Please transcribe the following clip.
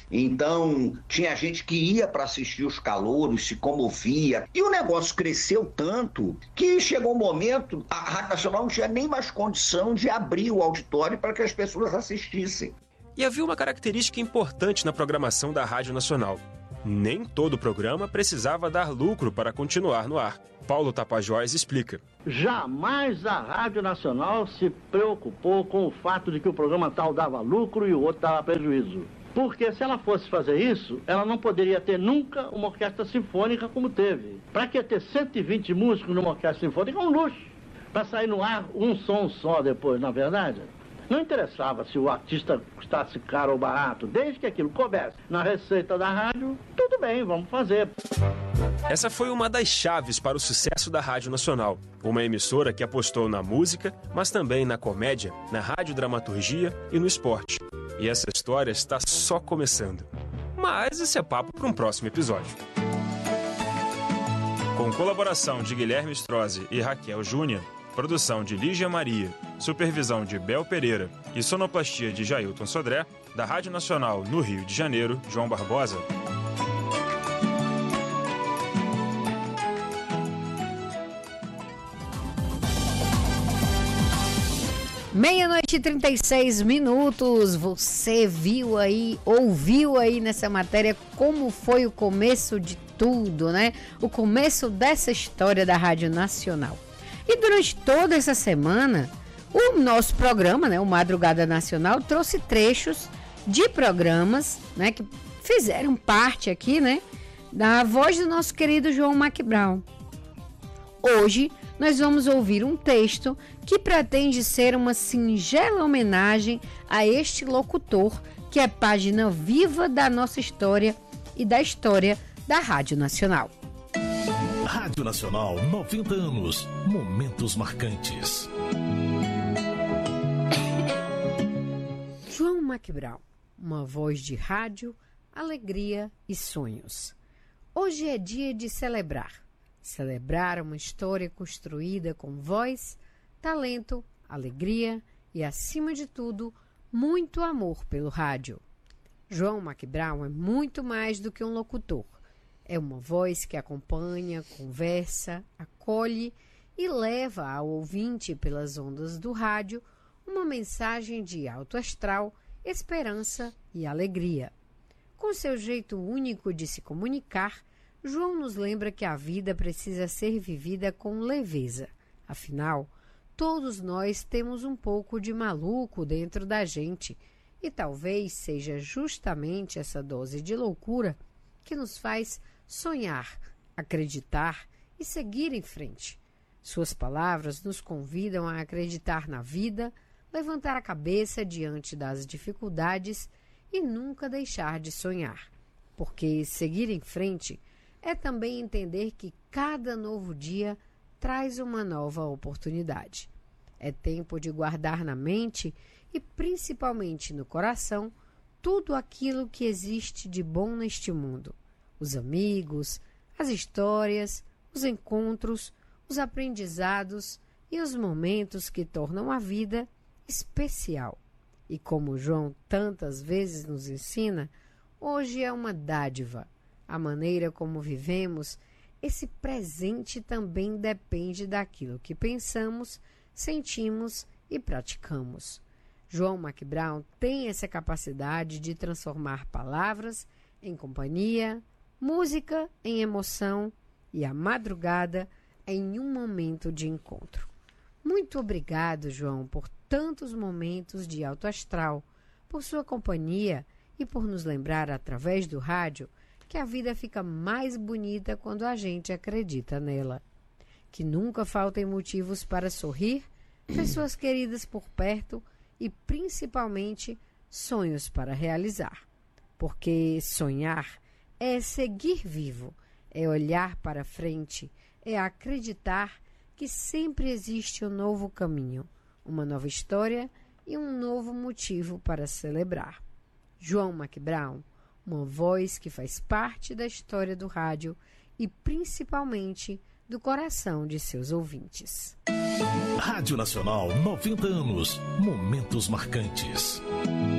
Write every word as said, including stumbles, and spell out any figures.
Então, tinha gente que ia para assistir os calouros, se comovia. E o negócio cresceu tanto que chegou um momento, a Rádio Nacional não tinha nem mais condição de abrir o auditório para que as pessoas assistissem. E havia uma característica importante na programação da Rádio Nacional. Nem todo programa precisava dar lucro para continuar no ar. Paulo Tapajós explica. Jamais a Rádio Nacional se preocupou com o fato de que o programa tal dava lucro e o outro dava prejuízo. Porque se ela fosse fazer isso, ela não poderia ter nunca uma orquestra sinfônica como teve. Para que ter cento e vinte músicos numa orquestra sinfônica é um luxo. Para sair no ar um som só depois, na verdade. Não interessava se o artista custasse caro ou barato, desde que aquilo coubesse na receita da rádio, tudo bem, vamos fazer. Essa foi uma das chaves para o sucesso da Rádio Nacional. Uma emissora que apostou na música, mas também na comédia, na radiodramaturgia e no esporte. E essa história está só começando. Mas esse é papo para um próximo episódio. Com colaboração de Guilherme Strozzi e Raquel Júnior, produção de Lígia Maria, supervisão de Bel Pereira e sonoplastia de Jailton Sodré, da Rádio Nacional no Rio de Janeiro, João Barbosa. Meia-noite e trinta e seis minutos, você viu aí, ouviu aí nessa matéria como foi o começo de tudo, né? O começo dessa história da Rádio Nacional. E durante toda essa semana, o nosso programa, né, o Madrugada Nacional, trouxe trechos de programas, né, que fizeram parte aqui, né, da voz do nosso querido João McBrown. Hoje, nós vamos ouvir um texto que pretende ser uma singela homenagem a este locutor, que é página viva da nossa história e da história da Rádio Nacional. Rádio Nacional, noventa anos. Momentos marcantes. João McBrown, uma voz de rádio, alegria e sonhos. Hoje é dia de celebrar. Celebrar uma história construída com voz, talento, alegria e, acima de tudo, muito amor pelo rádio. João McBrown é muito mais do que um locutor. É uma voz que acompanha, conversa, acolhe e leva ao ouvinte pelas ondas do rádio uma mensagem de alto astral, esperança e alegria. Com seu jeito único de se comunicar, João nos lembra que a vida precisa ser vivida com leveza. Afinal, todos nós temos um pouco de maluco dentro da gente e talvez seja justamente essa dose de loucura que nos faz sonhar, acreditar e seguir em frente. Suas palavras nos convidam a acreditar na vida, levantar a cabeça diante das dificuldades e nunca deixar de sonhar. Porque seguir em frente é também entender que cada novo dia traz uma nova oportunidade. É tempo de guardar na mente e principalmente no coração tudo aquilo que existe de bom neste mundo. Os amigos, as histórias, os encontros, os aprendizados e os momentos que tornam a vida especial. E como João tantas vezes nos ensina, hoje é uma dádiva. A maneira como vivemos, esse presente também depende daquilo que pensamos, sentimos e praticamos. João McBrown tem essa capacidade de transformar palavras em companhia, música em emoção e a madrugada em um momento de encontro. Muito obrigado, João, por tantos momentos de alto astral, por sua companhia e por nos lembrar através do rádio que a vida fica mais bonita quando a gente acredita nela. Que nunca faltem motivos para sorrir, pessoas queridas por perto e principalmente sonhos para realizar. Porque sonhar é seguir vivo, é olhar para frente, é acreditar que sempre existe um novo caminho, uma nova história e um novo motivo para celebrar. João McBrown, uma voz que faz parte da história do rádio e principalmente do coração de seus ouvintes. Rádio Nacional, noventa anos. Momentos marcantes.